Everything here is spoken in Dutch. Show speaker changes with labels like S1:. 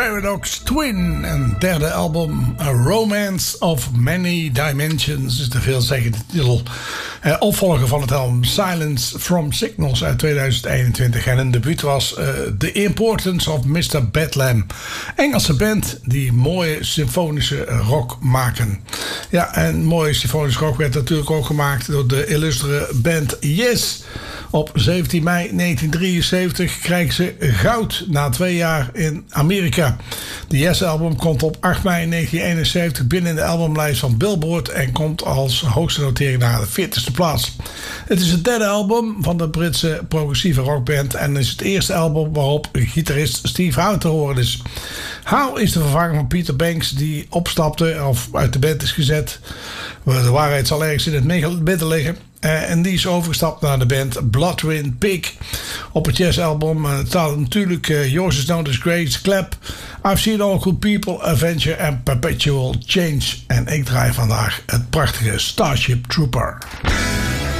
S1: Paradox Twin, een derde album, A Romance of Many Dimensions, is de veelzeggende titel. Opvolger van het album Silence from Signals uit 2021. En een debuut was The Importance of Mr. Bedlam. Engelse band die mooie symfonische rock maken. Ja, en mooie symfonische rock werd natuurlijk ook gemaakt door de illustere band Yes. Op 17 mei 1973 krijgen ze goud na 2 jaar in Amerika. De Yes-album komt op 8 mei 1971 binnen de albumlijst van Billboard en komt als hoogste notering naar de 40ste plaats. Het is het derde album van de Britse progressieve rockband en is het eerste album waarop gitarist Steve Howe te horen is. Howe is de vervanger van Peter Banks, die opstapte of uit de band is gezet. De waarheid zal ergens in het midden liggen. En die is overgestapt naar de band Bloodwind Pig. Op het jazzalbum staat natuurlijk Yours is Known as Grace Clap, I've Seen All Cool People, Adventure en Perpetual Change. En ik draai vandaag het prachtige Starship Trooper.